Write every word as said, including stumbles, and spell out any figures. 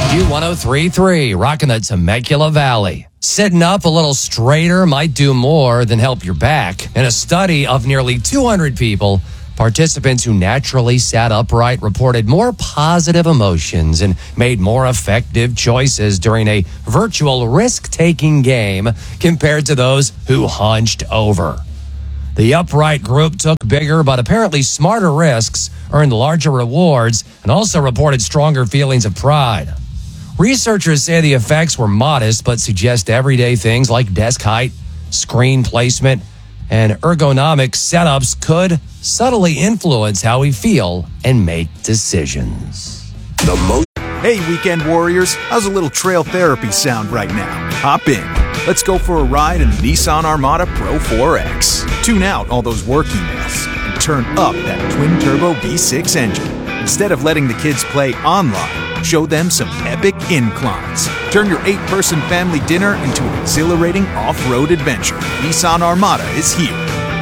U one oh three point three, rocking the Temecula Valley. Sitting up a little straighter might do more than help your back. In a study of nearly two hundred people, participants who naturally sat upright reported more positive emotions and made more effective choices during a virtual risk-taking game compared to those who hunched over. The upright group took bigger but apparently smarter risks, earned larger rewards, and also reported stronger feelings of pride. Researchers say the effects were modest but suggest everyday things like desk height, screen placement, and ergonomic setups could subtly influence how we feel and make decisions. The most. Hey, weekend warriors, how's a little trail therapy sound right now? Hop in. Let's go for a ride in the Nissan Armada Pro four X. Tune out all those work emails and turn up that twin-turbo V six engine. Instead of letting the kids play online, show them some epic inclines. Turn your eight-person family dinner into an exhilarating off-road adventure. Nissan Armada is here.